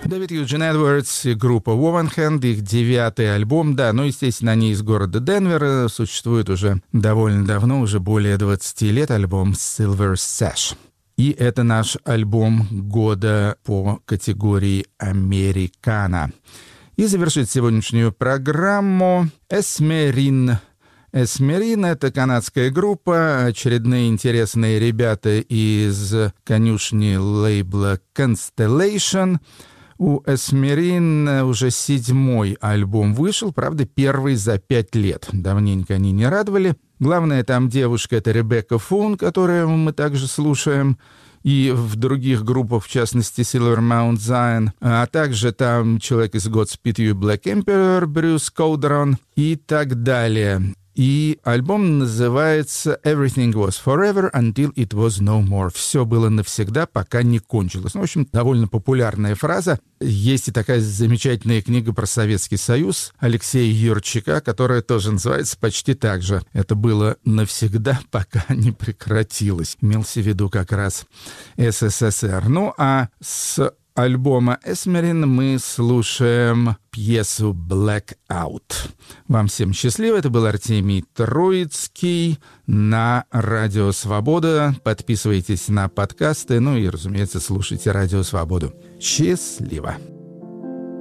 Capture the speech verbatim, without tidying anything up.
Дэвид Юджин Эдвардс и группа Womanhand, их девятый альбом, да, ну, естественно, они из города Денвер, существует уже довольно давно, уже более двадцати лет, альбом Silver Sash. И это наш альбом года по категории Американа. И завершит сегодняшнюю программу Эсмерин. Эсмерин — это канадская группа, очередные интересные ребята из конюшни лейбла Constellation. У Эсмерин уже седьмой альбом вышел, правда, первый за пять лет. Давненько они не радовали. Главная там девушка — это Ребекка Фун, которую мы также слушаем, и в других группах, в частности, Silver Mount Zion, а также там человек из Godspeed You Black Emperor, Брюс Коудрон и так далее. И альбом называется «Everything was forever until it was no more». «Все было навсегда, пока не кончилось». Ну, в общем, довольно популярная фраза. Есть и такая замечательная книга про Советский Союз Алексея Юрчика, которая тоже называется почти так же. Это было навсегда, пока не прекратилось. Имелся в виду как раз СССР. Ну, а с альбома Эсмерин мы слушаем пьесу «Blackout». Вам всем счастливо. Это был Артемий Троицкий на Радио Свобода. Подписывайтесь на подкасты, ну и, разумеется, слушайте Радио Свободу. Счастливо!